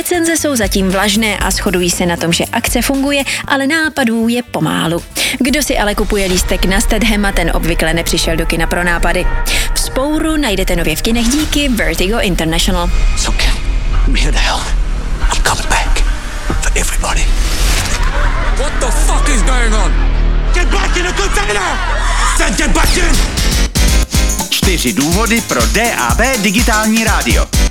Recenze jsou zatím vlažné a shodují se na tom, že akce funguje, ale nápadů je pomálu. Kdo si ale kupuje lístek na Stathama, ten obvykle nepřišel do kina pro nápady. Vzpouru najdete nově v kinech díky Vertigo International. So I'm here to help. I'm coming back for everybody. What the fuck is going on? Get back in the container! Then get back in! 4 důvody pro DAB digitální rádio.